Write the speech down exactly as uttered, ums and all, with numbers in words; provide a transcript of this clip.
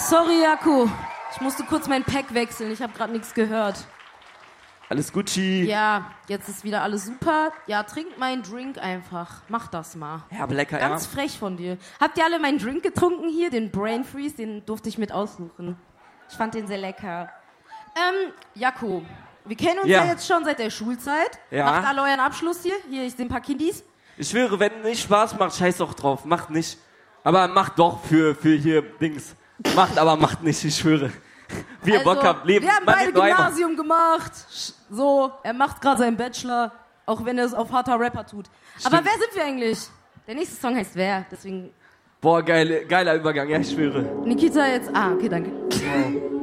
Sorry, Jaco. Ich musste kurz mein Pack wechseln. Ich habe gerade nichts gehört. Alles Gucci. Ja, jetzt ist wieder alles super. Ja, trink meinen Drink einfach. Mach das mal. Ja, aber lecker, Ganz ja. frech von dir. Habt ihr alle meinen Drink getrunken hier? Den Brain Freeze, den durfte ich mit aussuchen. Ich fand den sehr lecker. Ähm, Jaco, wir kennen uns ja. ja jetzt schon seit der Schulzeit. Ja. Macht alle euren Abschluss hier. Hier, ich sehe ein paar Kiddies. Ich schwöre, wenn nicht Spaß macht, scheiß doch drauf. Macht nicht. Aber macht doch für, für hier Dings. Macht, aber macht nicht, ich schwöre. Wie ihr Also, Bock habt, leben. Wir haben Man beide lebt nur einmal. Gymnasium gemacht. So, er macht gerade seinen Bachelor, auch wenn er es auf harter Rapper tut. Stimmt. Aber wer sind wir eigentlich? Der nächste Song heißt Wer, deswegen... Boah, geile, geiler Übergang, ja, ich schwöre. Nikita jetzt... Ah, okay, danke.